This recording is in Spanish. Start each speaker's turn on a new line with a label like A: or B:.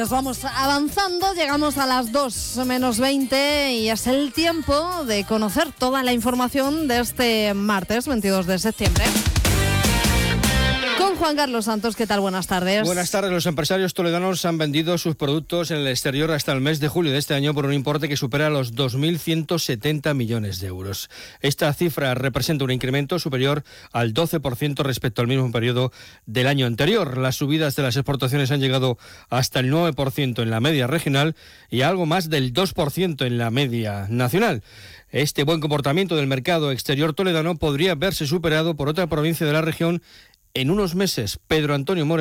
A: Nos vamos avanzando, llegamos a las 2 menos 20 y es el tiempo de conocer toda la información de este martes 22 de septiembre. Con Juan Carlos Santos, ¿qué tal? Buenas tardes.
B: Buenas tardes. Los empresarios toledanos han vendido sus productos en el exterior hasta el mes de julio de este año por un importe que supera los 2.170 millones de euros. Esta cifra representa un incremento superior al 12% respecto al mismo periodo del año anterior. Las subidas de las exportaciones han llegado hasta el 9% en la media regional y a algo más del 2% en la media nacional. Este buen comportamiento del mercado exterior toledano podría verse superado por otra provincia de la región en unos meses. Pedro Antonio More